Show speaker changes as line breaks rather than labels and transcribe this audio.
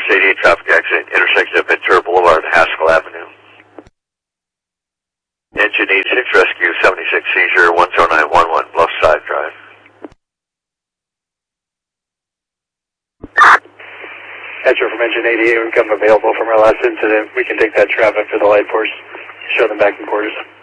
88 traffic accident, intersection of Ventura Boulevard and Haskell Avenue. Engine 86, rescue 76, seizure 10911, Bluffside Drive.
Metro from engine 88, we become available from our last incident. We can take that traffic to the light force, show them back in quarters.